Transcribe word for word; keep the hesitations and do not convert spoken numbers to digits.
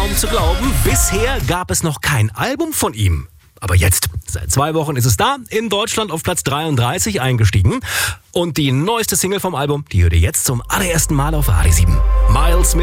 kaum zu glauben, bisher gab es noch kein Album von ihm. Aber jetzt, seit zwei Wochen ist es da, in Deutschland auf Platz dreiunddreißig eingestiegen. Und die neueste Single vom Album, die hört ihr jetzt zum allerersten Mal auf A R D sieben. Miles